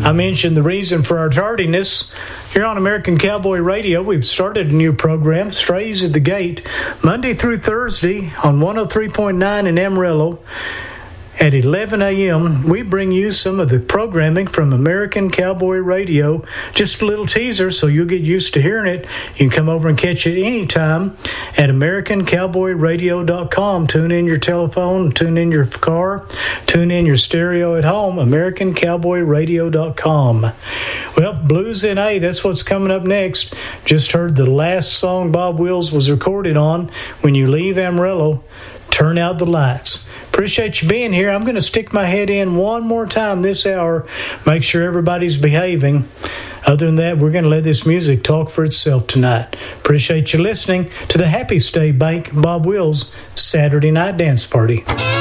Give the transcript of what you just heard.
I mentioned the reason for our tardiness. Here on American Cowboy Radio, we've started a new program, Strays at the Gate, Monday through Thursday on 103.9 in Amarillo. At 11 a.m., we bring you some of the programming from American Cowboy Radio. Just a little teaser so you'll get used to hearing it. You can come over and catch it anytime at AmericanCowboyRadio.com. Tune in your telephone, tune in your car, tune in your stereo at home, AmericanCowboyRadio.com. Well, Blues N.A., that's what's coming up next. Just heard the last song Bob Wills was recorded on, When You Leave Amarillo, Turn Out the Lights. Appreciate you being here. I'm going to stick my head in one more time this hour, make sure everybody's behaving. Other than that, we're going to let this music talk for itself tonight. Appreciate you listening to the Happy State Bank Bob Wills Saturday Night Dance Party.